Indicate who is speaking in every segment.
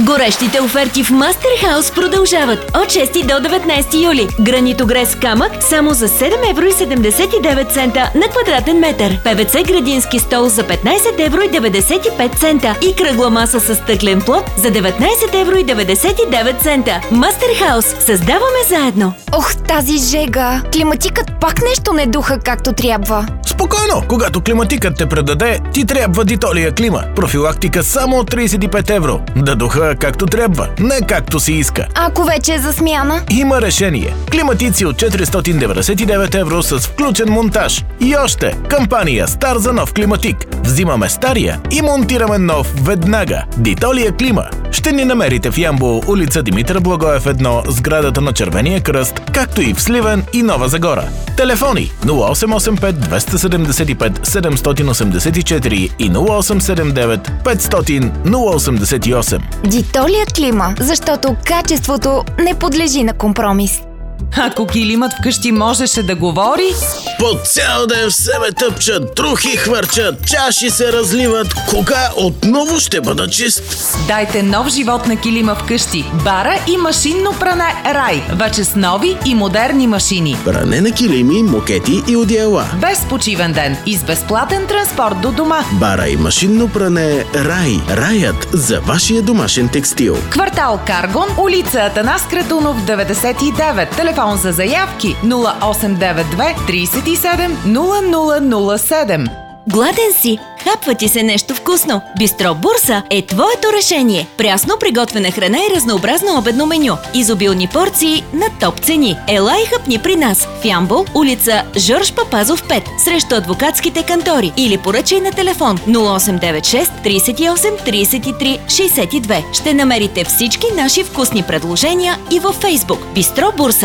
Speaker 1: Горещите оферти в Мастерхаус продължават от 6 до 19 юли. Гранитогрес камък само за 7,79 евро на квадратен метър. ПВЦ градински стол за 15,95 евро и кръгла маса с стъклен плот за 19,99 евро. Мастерхаус. Създаваме заедно.
Speaker 2: Ох, тази жега! Климатикът пак нещо не духа както трябва.
Speaker 3: Спокойно! Когато климатикът те предаде, ти трябва Дитолия Клима. Профилактика само от 35 евро. Да духа както трябва, не както си иска.
Speaker 2: Ако вече е за смяна?
Speaker 3: Има решение. Климатици от 499 евро с включен монтаж. И още, кампания стар за нов климатик. Взимаме стария и монтираме нов веднага. Дитолия Клима. Ще ни намерите в Ямбол, улица Димитър Благоев 1, сградата на Червения кръст, както и в Сливен и Нова Загора. Телефони 0885 275 784 и 0879 500 088.
Speaker 2: Дитолия Клима, защото качеството не подлежи на компромис.
Speaker 4: Ако килимът вкъщи можеше да говори...
Speaker 5: По цял ден в себе тъпчат, трухи хвърчат, чаши се разливат. Кога отново ще бъда чист?
Speaker 4: Дайте нов живот на килима вкъщи. Бара и машинно пране Рай. Вече с нови и модерни машини.
Speaker 5: Пране на килими, мокети и одеяла.
Speaker 4: Без почивен ден и с безплатен транспорт до дома.
Speaker 5: Бара и машинно пране Рай. Раят за вашия домашен текстил.
Speaker 4: Квартал Каргон, улица Атанас Кретунов, 99. Телефон за заявки 0892 37 0007.
Speaker 1: Гладен си? Хапва ти се нещо вкусно? Бистро Бурса е твоето решение. Прясно приготвена храна и разнообразно обедно меню. Изобилни порции на топ цени. Ела и хъпни при нас в Ямбол, улица Жорж Папазов 5, срещу адвокатските кантори, или поръчай на телефон 0896 38 33 62. Ще намерите всички наши вкусни предложения и във Фейсбук Бистро Бурса.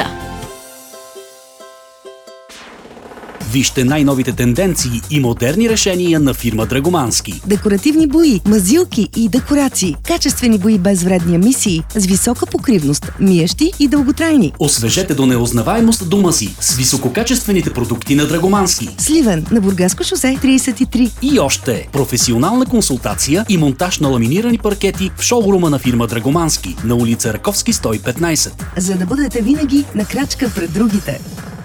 Speaker 6: Вижте най-новите тенденции и модерни решения на фирма Драгомански.
Speaker 7: Декоративни бои, мазилки и декорации. Качествени бои без вредни емисии, с висока покривност, миещи и дълготрайни.
Speaker 6: Освежете до неузнаваемост дома си с висококачествените продукти на Драгомански.
Speaker 7: Сливен, на Бургаско шосе 33.
Speaker 6: И още професионална консултация и монтаж на ламинирани паркети в шоурума на фирма Драгомански на улица Раковски 115.
Speaker 7: За да бъдете винаги на крачка пред другите.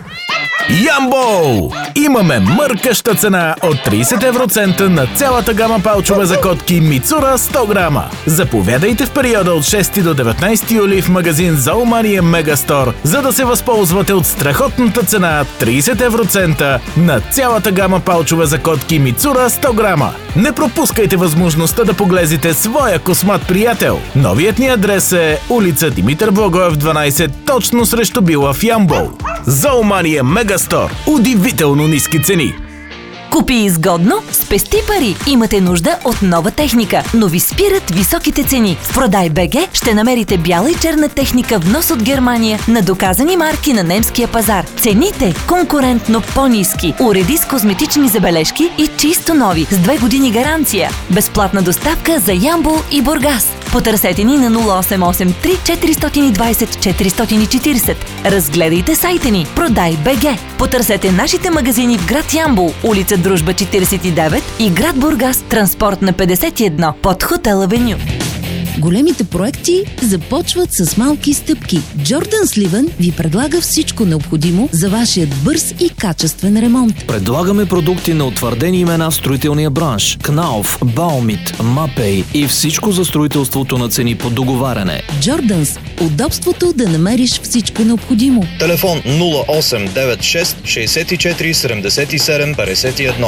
Speaker 3: Ямбол! Имаме мъркаща цена от 30 евроцента на цялата гама палчове за котки Мицура 100 грама. Заповядайте в периода от 6 до 19 юли в магазин Зоомания Мегастор, за да се възползвате от страхотната цена 30 евроцента на цялата гама палчове за котки Мицура 100 грама. Не пропускайте възможността да поглезите своя космат приятел. Новият ни адрес е улица Димитър Благоев 12, точно срещу Била в Ямбол. Зоомания Мегастор. Удивително ниски цени.
Speaker 1: Купи изгодно, спести пари. Имате нужда от нова техника, но ви спират високите цени. В Продай БГ ще намерите бяла и черна техника внос от Германия на доказани марки на немския пазар. Цените конкурентно по-ниски. Уреди с козметични забележки и чисто нови, с 2 години гаранция. Безплатна доставка за Ямбол и Бургас. Потърсете ни на 0883 420 440. Разгледайте сайта ни Продай БГ. Потърсете нашите магазини в град Ямбол, улица Дружба 49 и град Бургас, транспортна 51 под Хотел Авеню.
Speaker 8: Големите проекти започват с малки стъпки. Джордан Сливен ви предлага всичко необходимо за вашият бърз и качествен ремонт.
Speaker 9: Предлагаме продукти на утвърдени имена в строителния бранш. Кнауф, Баумит, Мапей и всичко за строителството на цени по договаряне.
Speaker 8: Джорданс. Удобството да намериш всичко необходимо.
Speaker 10: Телефон 0896 64 77 51.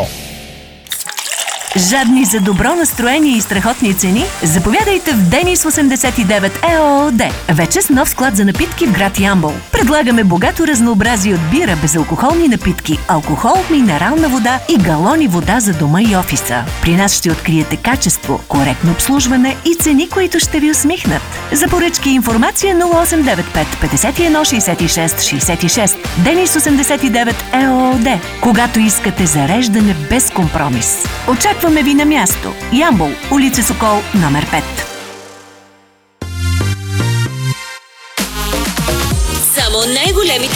Speaker 11: Жадни за добро настроение и страхотни цени? Заповядайте в Денис 89 ЕООД. Вече с нов склад за напитки в град Ямбол. Предлагаме богато разнообразие от бира, безалкохолни напитки, алкохол, минерална вода и галони вода за дома и офиса. При нас ще откриете качество, коректно обслужване и цени, които ще ви усмихнат. За поръчки и информация 0895 51 66 66. Денис 89 ЕООД. Когато искате зареждане без компромис. Очакваме ви на място. Ямбол, улица Сокол, номер 5.
Speaker 1: Само най-големите